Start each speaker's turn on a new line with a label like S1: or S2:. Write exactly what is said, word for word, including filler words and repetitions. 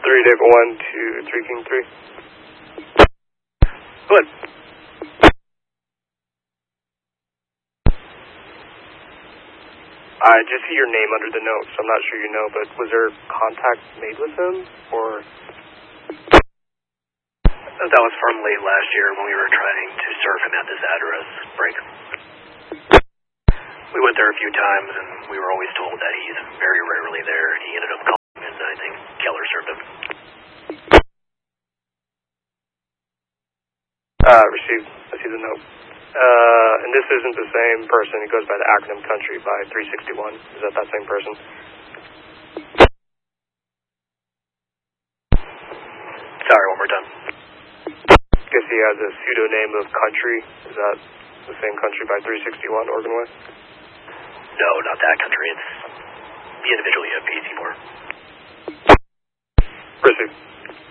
S1: three, David one, two, three, King three. Go ahead. I just see your name under the notes. I'm not sure you know, but was there contact made with him, or?
S2: That was from late last year when we were trying to serve him at this address break. We went there a few times, and we were always told that he's very rarely there, and he ended up calling, and I think Keller served him.
S1: Uh, received. I see the note. Uh, and this isn't the same person. He goes by the acronym Country by three sixty-one. Is that that same person?
S2: Sorry, one more time.
S1: Guess he has a pseudonym of Country. Is that the same Country by three sixty-one, Oregon Way?
S2: No, not that Country. It's the individual you have P C for.
S1: Received.